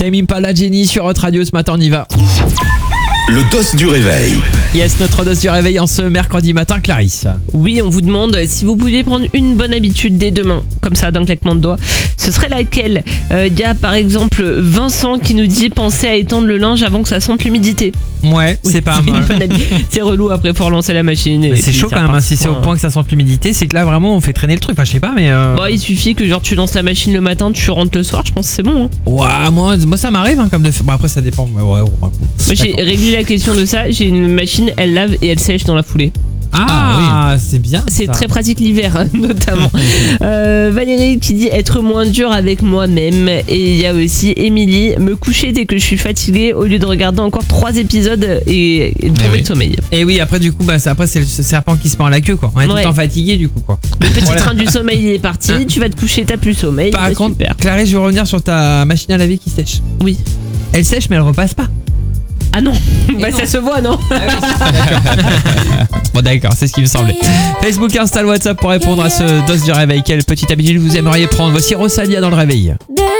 Tame Impala, Jenny sur Hot Radio. Ce matin, on y va. Le dos du réveil. Yes, notre dose du réveil en ce mercredi matin, Clarisse. Oui, on vous demande si vous pouviez prendre une bonne habitude dès demain, comme ça d'un claquement de doigts, ce serait laquelle? Il y a par exemple Vincent qui nous dit penser à étendre le linge avant que ça sente l'humidité. Ouais, c'est pas une mal. bonne habitude. C'est relou après pour lancer la machine. Et C'est puis chaud ça quand même, repart si c'est au pour, point que ça sente l'humidité, c'est que là vraiment on fait traîner le truc. Enfin, je sais pas, mais. Bon, il suffit que genre tu lances la machine le matin, tu rentres le soir, je pense que c'est bon. Hein. Ouais, moi ça m'arrive comme de. Bon, après ça dépend. Ouais. Moi j'ai réglé la question de ça, j'ai une machine, elle lave et elle sèche dans la foulée. Ah, c'est bien. C'est ça. très pratique l'hiver, hein, notamment. Valérie qui dit être moins dur avec moi-même. Et il y a aussi Émilie, me coucher dès que je suis fatiguée au lieu de regarder encore 3 épisodes et de trouver le sommeil. Et oui, après du coup, après c'est le serpent qui se mord la queue quoi. On est tout le temps fatigué du coup quoi. Le petit train du sommeil il est parti, tu vas te coucher, t'as plus sommeil. Par contre, super. Clarisse, je veux revenir sur ta machine à laver qui sèche. Oui. Elle sèche mais elle repasse pas. Ah non, bah ça se voit non. Bon d'accord, c'est ce qui me semblait. Facebook, Insta, WhatsApp pour répondre à ce dos du réveil. Quelle petite habitude vous aimeriez prendre? Voici Rosalia dans le réveil.